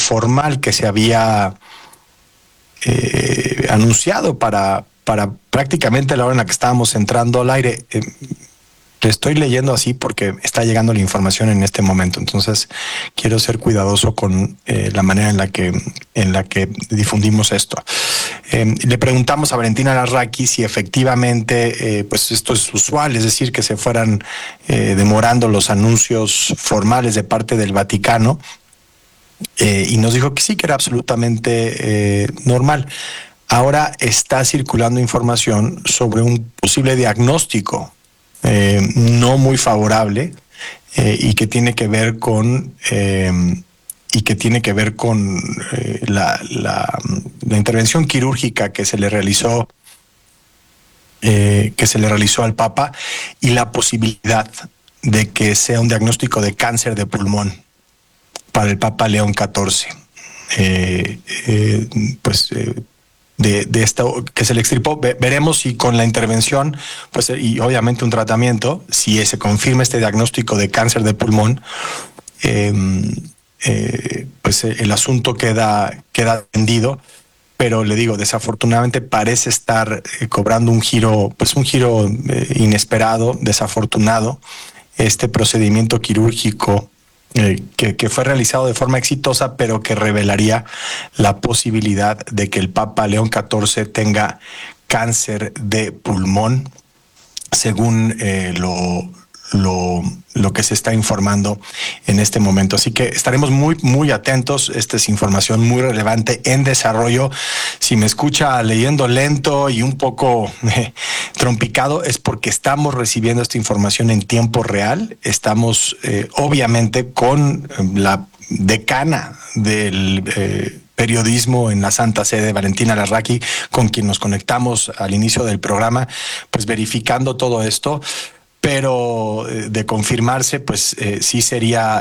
formal que se había anunciado para prácticamente la hora en la que estábamos entrando al aire. Le estoy leyendo así porque está llegando la información en este momento, entonces quiero ser cuidadoso con la manera en la que difundimos esto. Le preguntamos a Valentina Larraqui si efectivamente pues esto es usual, es decir, que se fueran demorando los anuncios formales de parte del Vaticano, y nos dijo que sí, que era absolutamente normal. Ahora está circulando información sobre un posible diagnóstico no muy favorable, y que tiene que ver con la intervención quirúrgica que se le realizó al Papa, y la posibilidad de que sea un diagnóstico de cáncer de pulmón para el Papa León XIV. De esto que se le extirpó, veremos si con la intervención, pues, y obviamente un tratamiento, si se confirma este diagnóstico de cáncer de pulmón, pues el asunto queda atendido. Pero le digo, desafortunadamente parece estar cobrando un giro inesperado, desafortunado, este procedimiento quirúrgico que fue realizado de forma exitosa, pero que revelaría la posibilidad de que el Papa León XIV tenga cáncer de pulmón, según lo que se está informando en este momento. Así que estaremos muy atentos. Esta es información muy relevante en desarrollo. Si me escucha leyendo lento y un poco trompicado, es porque estamos recibiendo esta información en tiempo real. Estamos obviamente con la decana del periodismo en la Santa Sede, Valentina Larraqui, con quien nos conectamos al inicio del programa, pues verificando todo esto. Pero de confirmarse, pues sí sería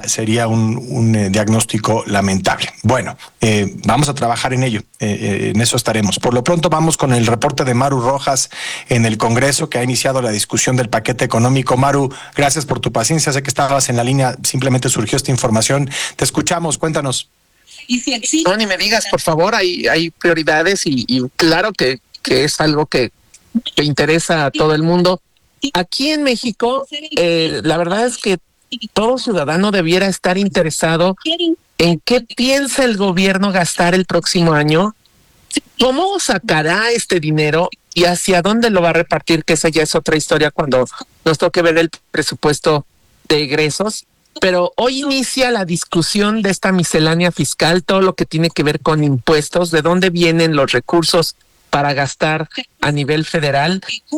un diagnóstico lamentable. Bueno, vamos a trabajar en ello, en eso estaremos. Por lo pronto vamos con el reporte de Maru Rojas en el Congreso, que ha iniciado la discusión del paquete económico. Maru, gracias por tu paciencia, sé que estabas en la línea, simplemente surgió esta información. Te escuchamos, cuéntanos. No, ni me digas, por favor, hay prioridades y claro que es algo que interesa a todo el mundo. Aquí en México, la verdad es que todo ciudadano debiera estar interesado en qué piensa el gobierno gastar el próximo año, cómo sacará este dinero y hacia dónde lo va a repartir, que esa ya es otra historia cuando nos toque ver el presupuesto de egresos. Pero hoy inicia la discusión de esta miscelánea fiscal, todo lo que tiene que ver con impuestos, de dónde vienen los recursos para gastar a nivel federal,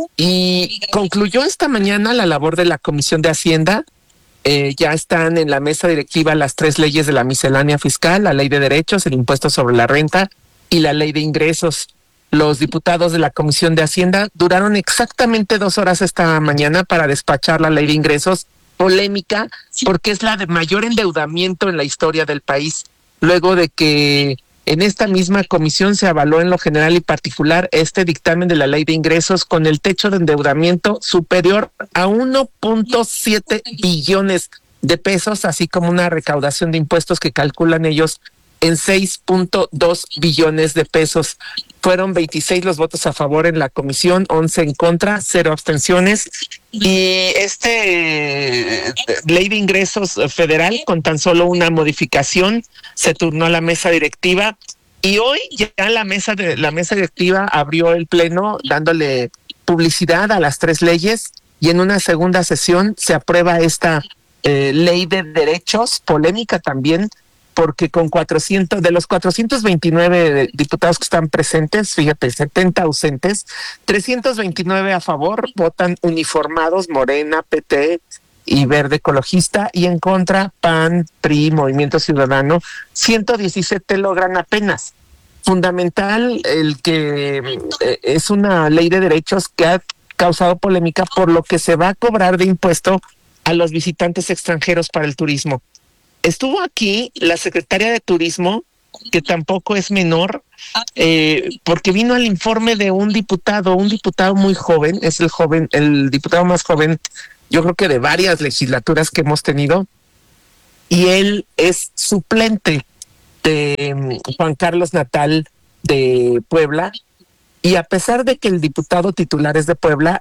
y concluyó esta mañana la labor de la Comisión de Hacienda. Ya están en la mesa directiva las 3 leyes de la miscelánea fiscal, la ley de derechos, el impuesto sobre la renta y la ley de ingresos. Los diputados de la Comisión de Hacienda duraron exactamente 2 horas esta mañana para despachar la ley de ingresos, polémica porque es la de mayor endeudamiento en la historia del país, luego de que en esta misma comisión se avaló en lo general y particular este dictamen de la ley de ingresos con el techo de endeudamiento superior a 1.7 billones de pesos, así como una recaudación de impuestos que calculan ellos en 6.2 billones de pesos. Fueron 26 los votos a favor en la comisión, 11 en contra, 0 abstenciones. Y ley de ingresos federal, con tan solo una modificación, se turnó a la mesa directiva. Y hoy ya la mesa directiva abrió el pleno dándole publicidad a las 3 leyes, y en una segunda sesión se aprueba esta ley de derechos, polémica también, porque con 400 de los 429 diputados que están presentes, fíjate, 70 ausentes, 329 a favor, votan uniformados Morena, PT y Verde Ecologista, y en contra PAN, PRI, Movimiento Ciudadano, 117 logran apenas. Fundamental el que es una ley de derechos que ha causado polémica por lo que se va a cobrar de impuesto a los visitantes extranjeros para el turismo. Estuvo aquí la secretaria de Turismo, que tampoco es menor, porque vino al informe de un diputado muy joven, es el diputado más joven, yo creo que de varias legislaturas que hemos tenido, y él es suplente de Juan Carlos Natal de Puebla, y a pesar de que el diputado titular es de Puebla,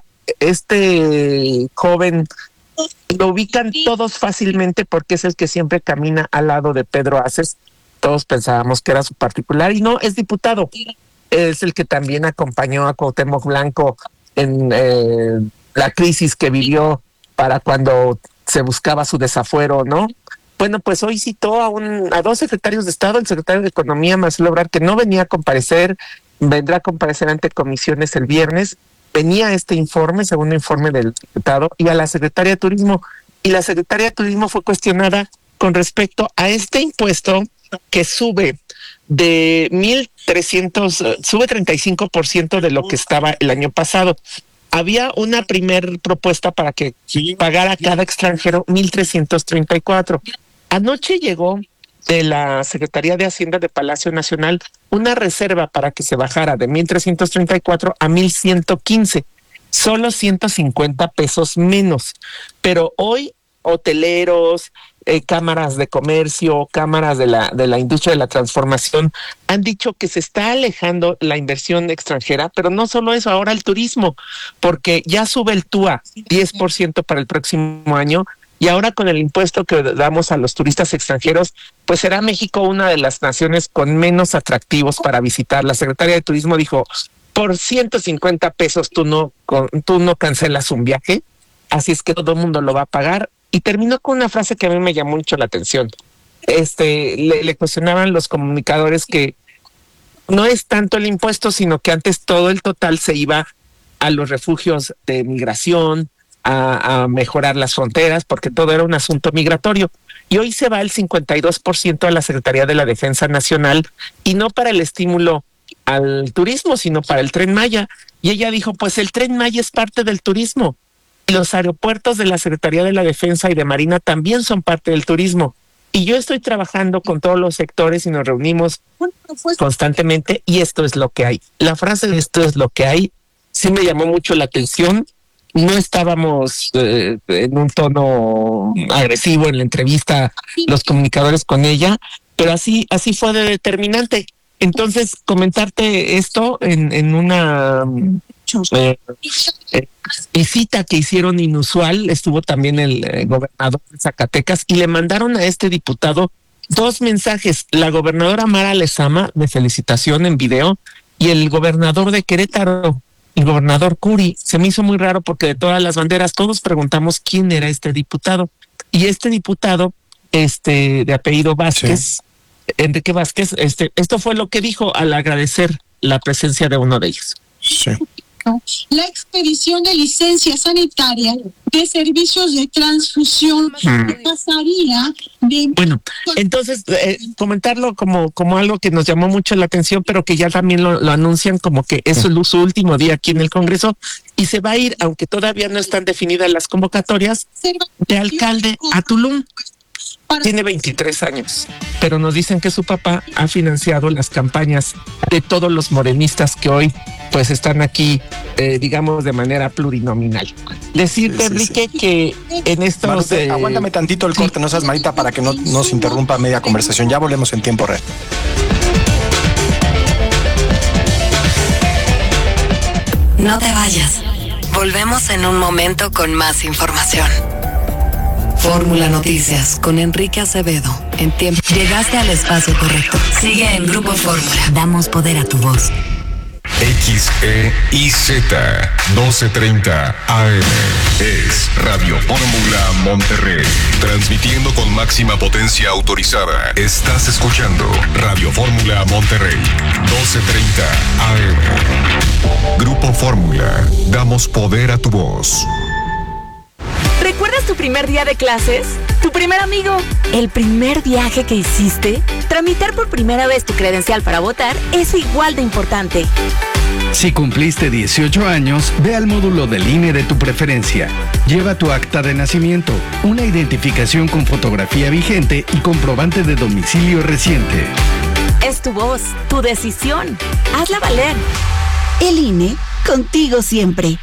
este joven lo ubican todos fácilmente porque es el que siempre camina al lado de Pedro Aces. Todos pensábamos que era su particular y no, es diputado. Es el que también acompañó a Cuauhtémoc Blanco en la crisis que vivió para cuando se buscaba su desafuero, ¿no? Bueno, pues hoy citó a dos secretarios de Estado, el secretario de Economía, Marcelo Ebrard, que no venía a comparecer, vendrá a comparecer ante comisiones el viernes. Venía este informe, segundo informe del diputado, y a la secretaria de Turismo. Y la secretaria de Turismo fue cuestionada con respecto a este impuesto que sube de 1,300, sube 35% de lo que estaba el año pasado. Había una primer propuesta para que pagara cada extranjero 1,334. Anoche llegó de la Secretaría de Hacienda de Palacio Nacional una reserva para que se bajara de 1,334 a 1,115, solo 150 pesos menos. Pero hoy hoteleros, cámaras de comercio, cámaras de la industria de la transformación han dicho que se está alejando la inversión extranjera, pero no solo eso, ahora el turismo, porque ya sube el TUA 10% para el próximo año. Y ahora con el impuesto que damos a los turistas extranjeros, pues será México una de las naciones con menos atractivos para visitar. La Secretaría de Turismo dijo, por 150 pesos tú no cancelas un viaje, así es que todo el mundo lo va a pagar. Y terminó con una frase que a mí me llamó mucho la atención. Le cuestionaban los comunicadores que no es tanto el impuesto, sino que antes todo el total se iba a los refugios de migración, a mejorar las fronteras, porque todo era un asunto migratorio. Y hoy se va el 52% a la Secretaría de la Defensa Nacional, y no para el estímulo al turismo, sino para el Tren Maya. Y ella dijo, pues el Tren Maya es parte del turismo. Y los aeropuertos de la Secretaría de la Defensa y de Marina también son parte del turismo. Y yo estoy trabajando con todos los sectores y nos reunimos constantemente, y esto es lo que hay. La frase de esto es lo que hay sí me llamó mucho la atención. No estábamos en un tono agresivo en la entrevista los comunicadores con ella, pero así fue de determinante. Entonces, comentarte esto en una visita que hicieron inusual, estuvo también el gobernador de Zacatecas y le mandaron a este diputado 2 mensajes. La gobernadora Mara Lezama, de felicitación en video, y el gobernador de Querétaro, el gobernador Curi. Se me hizo muy raro porque de todas las banderas todos preguntamos quién era este diputado. Y este diputado, de apellido Vázquez, sí, Enrique Vázquez, esto fue lo que dijo al agradecer la presencia de uno de ellos. Sí. La expedición de licencia sanitaria de servicios de transfusión pasaría de... Bueno, entonces comentarlo como algo que nos llamó mucho la atención, pero que ya también lo anuncian como que es su último día aquí en el Congreso, y se va a ir, aunque todavía no están definidas las convocatorias, de alcalde a Tulum. Tiene 23 años, pero nos dicen que su papá ha financiado las campañas de todos los morenistas que hoy pues están aquí, digamos, de manera plurinominal. Decirte, Enrique, que en estos... aguántame tantito el corte, no seas malita, para que no nos interrumpa media conversación. Ya volvemos en tiempo real. No te vayas. Volvemos en un momento con más información. Fórmula Noticias con Enrique Acevedo. En tiempo. Llegaste al espacio correcto. Sigue en Grupo Fórmula. Damos poder a tu voz. XEIZ 1230 AM es Radio Fórmula Monterrey, transmitiendo con máxima potencia autorizada. Estás escuchando Radio Fórmula Monterrey 1230 AM. Grupo Fórmula, damos poder a tu voz. ¿Recuerdas tu primer día de clases? ¿Tu primer amigo? ¿El primer viaje que hiciste? Tramitar por primera vez tu credencial para votar es igual de importante. Si cumpliste 18 años, ve al módulo del INE de tu preferencia. Lleva tu acta de nacimiento, una identificación con fotografía vigente y comprobante de domicilio reciente. Es tu voz, tu decisión. Hazla valer. El INE, contigo siempre.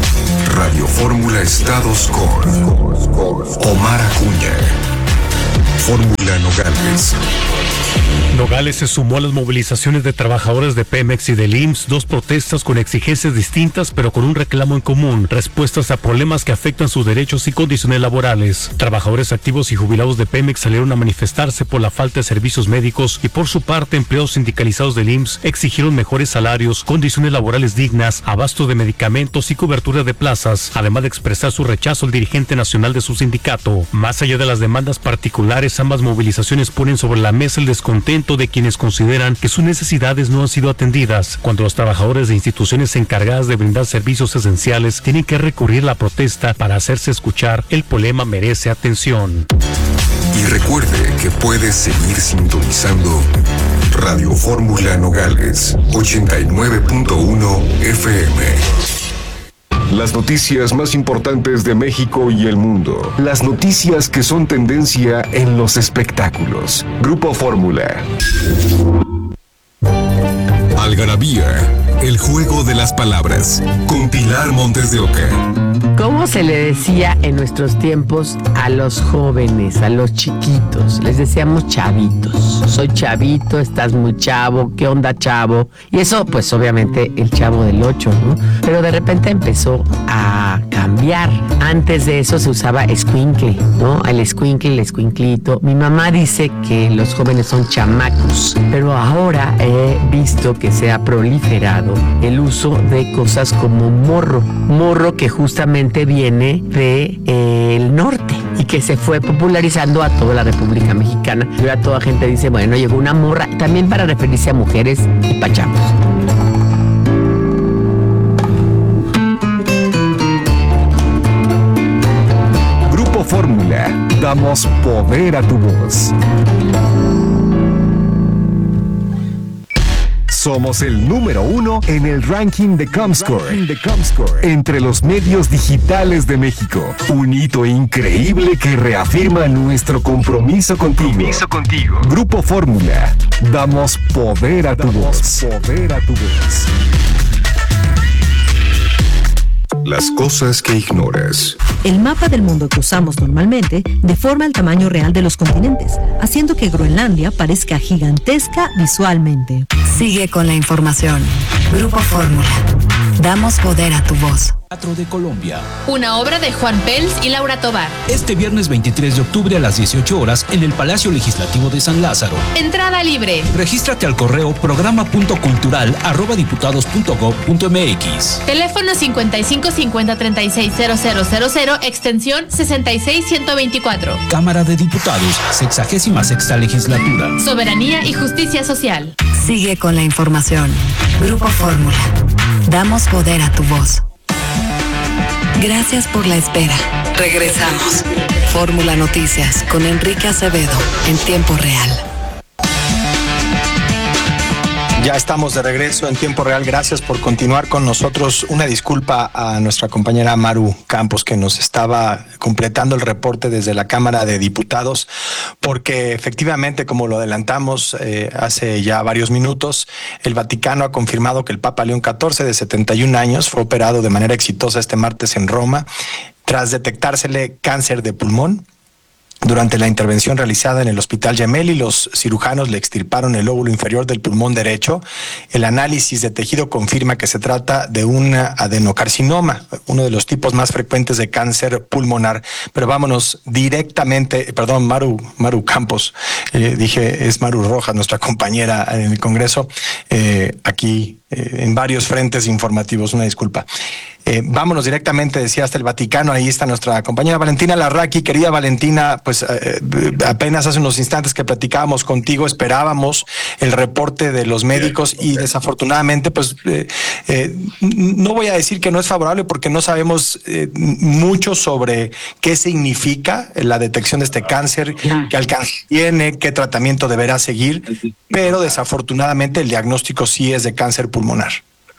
Radio Fórmula Estados con Omar Acuña. Fórmula Nogales. Nogales se sumó a las movilizaciones de trabajadores de Pemex y del IMSS, dos protestas con exigencias distintas pero con un reclamo en común, respuestas a problemas que afectan sus derechos y condiciones laborales. Trabajadores activos y jubilados de Pemex salieron a manifestarse por la falta de servicios médicos y por su parte empleados sindicalizados del IMSS exigieron mejores salarios, condiciones laborales dignas, abasto de medicamentos y cobertura de plazas, además de expresar su rechazo al dirigente nacional de su sindicato. Más allá de las demandas particulares, ambas movilizaciones ponen sobre la mesa el descontento de quienes consideran que sus necesidades no han sido atendidas. Cuando los trabajadores de instituciones encargadas de brindar servicios esenciales tienen que recurrir a la protesta para hacerse escuchar, el problema merece atención. Y recuerde que puede seguir sintonizando Radio Fórmula Nogales 89.1 FM. Las noticias más importantes de México y el mundo. Las noticias que son tendencia en los espectáculos. Grupo Fórmula. Algarabía, el juego de las palabras. Con Pilar Montes de Oca. ¿Cómo se le decía en nuestros tiempos a los jóvenes, a los chiquitos? Les decíamos chavitos. Soy chavito, estás muy chavo, ¿qué onda, chavo? Y eso, pues obviamente el Chavo del 8, ¿no? Pero de repente empezó a cambiar. Antes de eso se usaba escuincle, ¿no? El escuincle, el escuinclito. Mi mamá dice que los jóvenes son chamacos, pero ahora he visto que se ha proliferado el uso de cosas como morro. Morro que justamente viene del norte y que se fue popularizando a toda la República Mexicana. Y ahora toda gente dice, bueno, llegó una morra, también para referirse a mujeres y pachamos. Grupo Fórmula, damos poder a tu voz. Somos el número 1 en el ranking de Comscore entre los medios digitales de México. Un hito increíble que reafirma nuestro compromiso contigo. Grupo Fórmula, damos poder a tu voz. Las cosas que ignoras. El mapa del mundo que usamos normalmente deforma el tamaño real de los continentes, haciendo que Groenlandia parezca gigantesca visualmente. Sigue con la información. Grupo Fórmula. Damos poder a tu voz. Teatro de Colombia. Una obra de Juan Pels y Laura Tobar. Este viernes 23 de octubre a las 18 horas en el Palacio Legislativo de San Lázaro. Entrada libre. Regístrate al correo programa.cultural@diputados.gov.mx. Teléfono 55 50 36 0000, extensión 66124. Cámara de Diputados, 66ª Legislatura. Soberanía y justicia social. Sigue con la información. Grupo Fórmula. Damos poder a tu voz. Gracias por la espera. Regresamos. Fórmula Noticias con Enrique Acevedo en tiempo real. Ya estamos de regreso en tiempo real. Gracias por continuar con nosotros. Una disculpa a nuestra compañera Maru Campos, que nos estaba completando el reporte desde la Cámara de Diputados, porque efectivamente, como lo adelantamos hace ya varios minutos, el Vaticano ha confirmado que el Papa León XIV, de 71 años, fue operado de manera exitosa este martes en Roma, tras detectársele cáncer de pulmón. Durante la intervención realizada en el Hospital Gemelli, los cirujanos le extirparon el lóbulo inferior del pulmón derecho. El análisis de tejido confirma que se trata de un adenocarcinoma, uno de los tipos más frecuentes de cáncer pulmonar. Pero vámonos directamente, perdón, Maru Campos, dije, es Maru Rojas, nuestra compañera en el Congreso, aquí en varios frentes informativos, una disculpa. Vámonos directamente, decía, hasta el Vaticano. Ahí está nuestra compañera Valentina Larraqui. Querida Valentina, pues apenas hace unos instantes que platicábamos contigo, esperábamos el reporte de los médicos y desafortunadamente, pues no voy a decir que no es favorable porque no sabemos mucho sobre qué significa la detección de este cáncer, qué alcance tiene, qué tratamiento deberá seguir, pero desafortunadamente el diagnóstico sí es de cáncer pulmonar.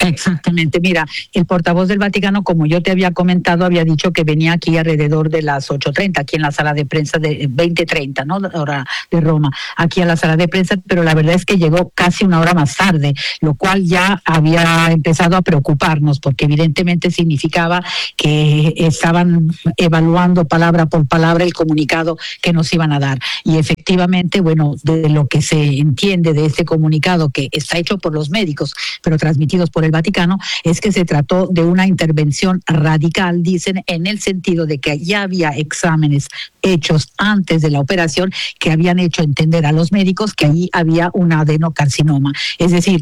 Exactamente. Mira, el portavoz del Vaticano, como yo te había comentado, había dicho que venía aquí alrededor de las 8:30, aquí en la sala de prensa de 20:30, ¿no? Hora de Roma, aquí a la sala de prensa, pero la verdad es que llegó casi una hora más tarde, lo cual ya había empezado a preocuparnos, porque evidentemente significaba que estaban evaluando palabra por palabra el comunicado que nos iban a dar. Y efectivamente, bueno, de lo que se entiende de este comunicado, que está hecho por los médicos, pero transmitidos por el Vaticano, es que se trató de una intervención radical, dicen, en el sentido de que ya había exámenes hechos antes de la operación que habían hecho entender a los médicos que allí había un adenocarcinoma. Es decir,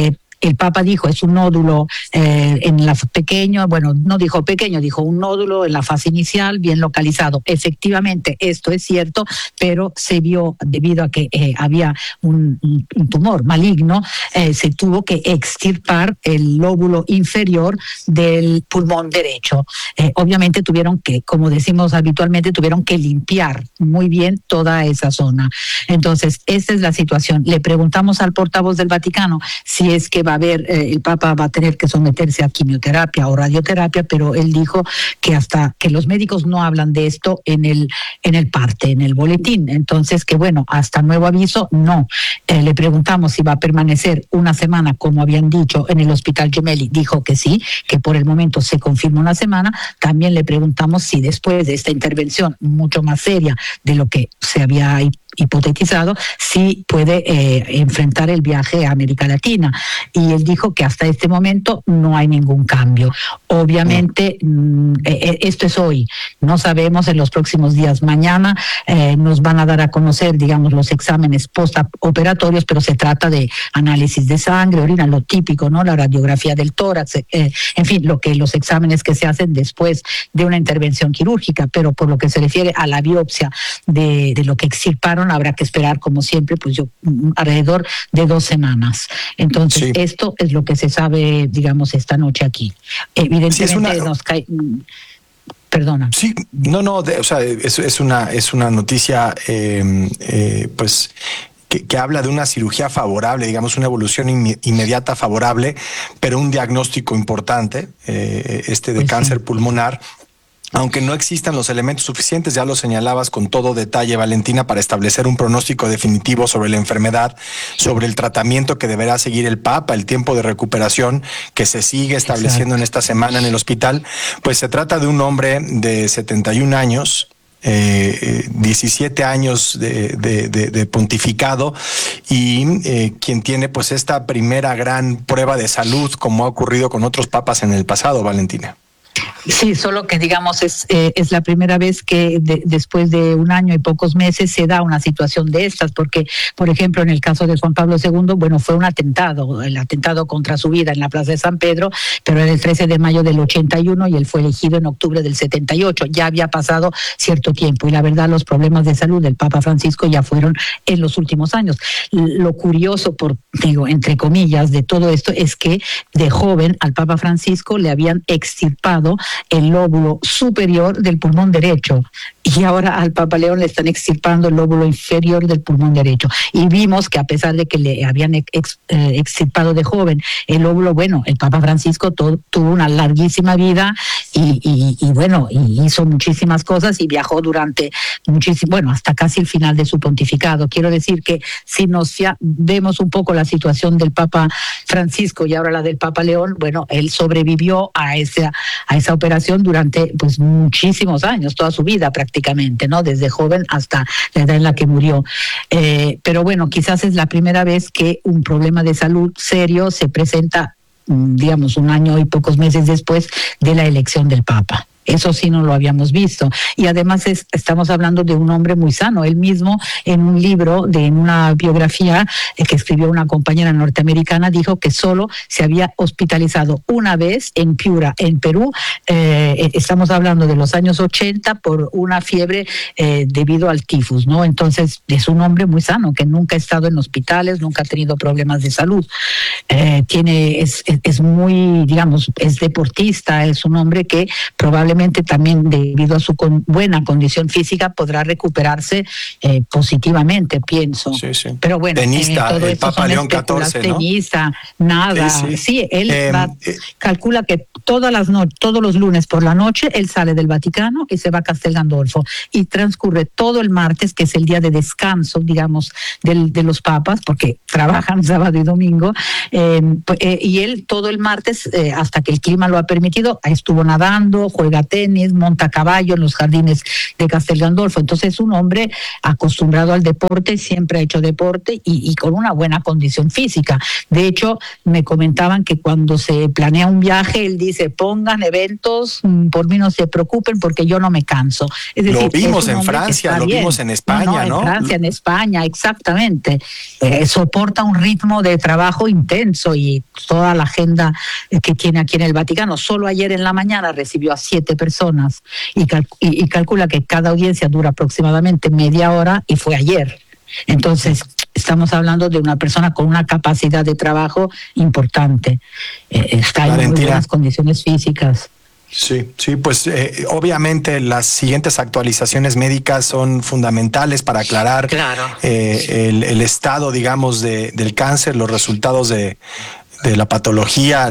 el Papa dijo, es un nódulo en la pequeño, bueno, no dijo pequeño, dijo un nódulo en la fase inicial bien localizado. Efectivamente, esto es cierto, pero se vio, debido a que había un tumor maligno, se tuvo que extirpar el lóbulo inferior del pulmón derecho. Obviamente tuvieron que, como decimos habitualmente, tuvieron que limpiar muy bien toda esa zona. Entonces, esta es la situación. Le preguntamos al portavoz del Vaticano si es que va a haber, el Papa va a tener que someterse a quimioterapia o radioterapia, pero él dijo que hasta que los médicos no hablan de esto en el parte, en el boletín. Entonces, que bueno, hasta nuevo aviso, no. Le preguntamos si va a permanecer una semana, como habían dicho, en el Hospital Gemelli. Dijo que sí, que por el momento se confirma una semana. También le preguntamos si después de esta intervención mucho más seria de lo que se había hipotetizado, si puede enfrentar el viaje a América Latina. Y él dijo que hasta este momento no hay ningún cambio. Obviamente, esto es hoy. No sabemos en los próximos días. Mañana nos van a dar a conocer, digamos, los exámenes postoperatorios, pero se trata de análisis de sangre, orina, lo típico, ¿no? La radiografía del tórax, en fin, los exámenes que se hacen después de una intervención quirúrgica. Pero por lo que se refiere a la biopsia de lo que extirparon, habrá que esperar, como siempre, pues alrededor de 2 semanas. Entonces, sí, esto es lo que se sabe, digamos, esta noche aquí. Evidentemente nos cae... Perdona. Sí, o sea, es una noticia, pues... Que habla de una cirugía favorable, digamos, una evolución inmediata favorable, pero un diagnóstico importante, de cáncer pulmonar. Aunque no existan los elementos suficientes, ya lo señalabas con todo detalle, Valentina, para establecer un pronóstico definitivo sobre la enfermedad, sobre el tratamiento que deberá seguir el Papa, el tiempo de recuperación que se sigue estableciendo en esta semana en el hospital, pues se trata de un hombre de 71 años, 17 años de pontificado y quien tiene pues esta primera gran prueba de salud, como ha ocurrido con otros papas en el pasado, Valentina. Sí, solo que digamos es la primera vez que después de 1 año y pocos meses se da una situación de estas, porque, por ejemplo, en el caso de Juan Pablo II, bueno, fue un atentado, el atentado contra su vida en la Plaza de San Pedro, pero era el 13 de mayo del 81 y él fue elegido en octubre del 78. Ya había pasado cierto tiempo y la verdad los problemas de salud del Papa Francisco ya fueron en los últimos años. Lo curioso, entre comillas, de todo esto es que de joven al Papa Francisco le habían extirpado el lóbulo superior del pulmón derecho y ahora al Papa León le están extirpando el lóbulo inferior del pulmón derecho. Y vimos que a pesar de que le habían extirpado de joven el lóbulo, bueno, el Papa Francisco tuvo una larguísima vida y hizo muchísimas cosas y viajó durante hasta casi el final de su pontificado. Quiero decir que si nos vemos un poco la situación del Papa Francisco y ahora la del Papa León, bueno, él sobrevivió a esa operación durante pues muchísimos años, toda su vida prácticamente, ¿no? Desde joven hasta la edad en la que murió. Pero bueno, quizás es la primera vez que un problema de salud serio se presenta, digamos, 1 año y pocos meses después de la elección del Papa. Eso sí no lo habíamos visto. Y además estamos hablando de un hombre muy sano. Él mismo, en un libro, en una biografía que escribió una compañera norteamericana, dijo que solo se había hospitalizado una vez en Piura, en Perú. Estamos hablando de los años 80 por una fiebre debido al tifus, ¿no? Entonces es un hombre muy sano que nunca ha estado en hospitales, nunca ha tenido problemas de salud. Es muy, digamos, es deportista, es un hombre que probablemente obviamente también debido a su buena condición física podrá recuperarse positivamente, pienso. Sí, sí. Pero bueno, tenista, todo el eso Papa son León XIV, ¿no? Tenista, nada. Sí, él calcula que todos los lunes por la noche él sale del Vaticano y se va a Castel Gandolfo y transcurre todo el martes, que es el día de descanso, digamos, de los papas, porque trabajan sábado y domingo, y él todo el martes, hasta que el clima lo ha permitido, estuvo nadando, juega tenis, monta a caballo en los jardines de Castel Gandolfo. Entonces es un hombre acostumbrado al deporte, siempre ha hecho deporte y con una buena condición física. De hecho, me comentaban que cuando se planea un viaje, él dice, pongan eventos, por mí no se preocupen porque yo no me canso. Es decir, lo vimos en Francia, lo vimos en España, ¿no? En Francia, en España, exactamente. Soporta un ritmo de trabajo intenso y toda la agenda que tiene aquí en el Vaticano. Solo ayer en la mañana recibió a 7 personas y calcula que cada audiencia dura aproximadamente media hora y fue ayer. Entonces, estamos hablando de una persona con una capacidad de trabajo importante. Está en muy buenas condiciones físicas. Sí, pues obviamente las siguientes actualizaciones médicas son fundamentales para aclarar el estado, digamos, del cáncer, los resultados de la patología,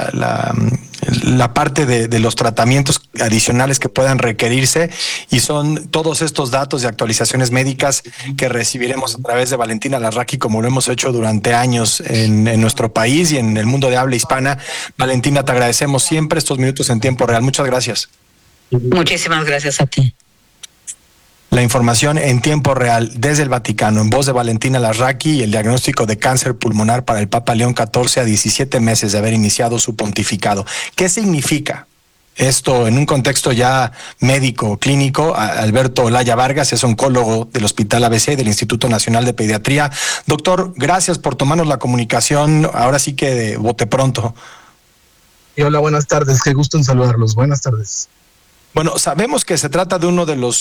la parte de los tratamientos adicionales que puedan requerirse, y son todos estos datos de actualizaciones médicas que recibiremos a través de Valentina Larraqui, como lo hemos hecho durante años en nuestro país y en el mundo de habla hispana. Valentina, te agradecemos siempre estos minutos en tiempo real. Muchas gracias. Muchísimas gracias a ti. La información en tiempo real desde el Vaticano, en voz de Valentina Larraqui, y el diagnóstico de cáncer pulmonar para el Papa León XIV a 17 meses de haber iniciado su pontificado. ¿Qué significa esto en un contexto ya médico, clínico? Alberto Olaya Vargas es oncólogo del Hospital ABC del Instituto Nacional de Pediatría. Doctor, gracias por tomarnos la comunicación, ahora sí que de bote pronto. Y hola, buenas tardes, qué gusto en saludarlos. Buenas tardes. Bueno, sabemos que se trata de uno de los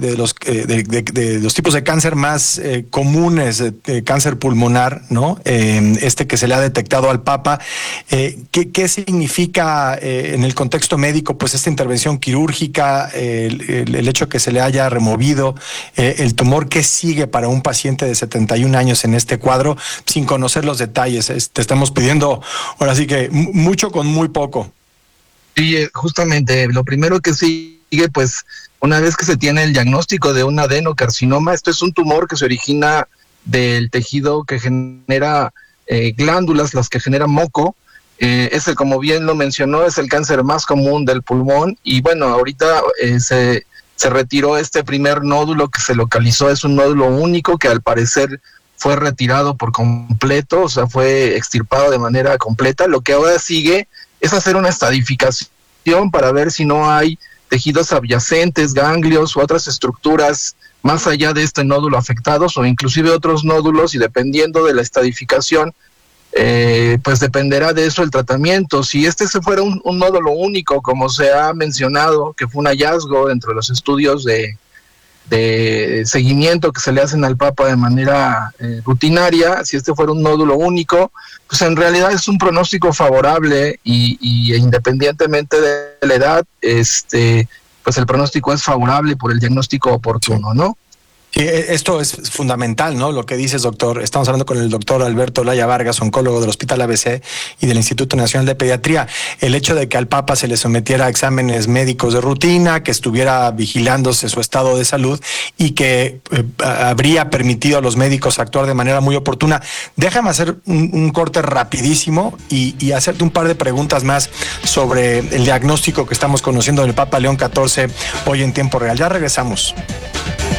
tipos de cáncer más comunes, cáncer pulmonar, ¿no? Que se le ha detectado al Papa. ¿Qué significa en el contexto médico, pues, esta intervención quirúrgica, el hecho que se le haya removido el tumor? ¿Qué sigue para un paciente de 71 años en este cuadro, sin conocer los detalles? Te estamos pidiendo, ahora sí que mucho con muy poco. Sí, justamente, lo primero que sigue, pues, una vez que se tiene el diagnóstico de un adenocarcinoma, esto es un tumor que se origina del tejido que genera glándulas, las que generan moco. Como bien lo mencionó, es el cáncer más común del pulmón, y bueno, ahorita se retiró este primer nódulo que se localizó. Es un nódulo único que al parecer fue retirado por completo, o sea, fue extirpado de manera completa. Lo que ahora sigue es hacer una estadificación para ver si no hay tejidos adyacentes, ganglios u otras estructuras más allá de este nódulo afectados, o inclusive otros nódulos, y dependiendo de la estadificación, pues dependerá de eso el tratamiento. Si se fuera un nódulo único, como se ha mencionado, que fue un hallazgo dentro de los estudios de seguimiento que se le hacen al Papa de manera rutinaria, si fuera un nódulo único, pues en realidad es un pronóstico favorable, y independientemente de la edad, pues el pronóstico es favorable por el diagnóstico oportuno, ¿no? Esto es fundamental, ¿no? Lo que dices, doctor. Estamos hablando con el doctor Alberto Olaya Vargas, oncólogo del Hospital ABC y del Instituto Nacional de Pediatría. El hecho de que al Papa se le sometiera a exámenes médicos de rutina, que estuviera vigilándose su estado de salud y que habría permitido a los médicos actuar de manera muy oportuna. Déjame hacer un corte rapidísimo y hacerte un par de preguntas más sobre el diagnóstico que estamos conociendo del Papa León XIV hoy en tiempo real. Ya regresamos.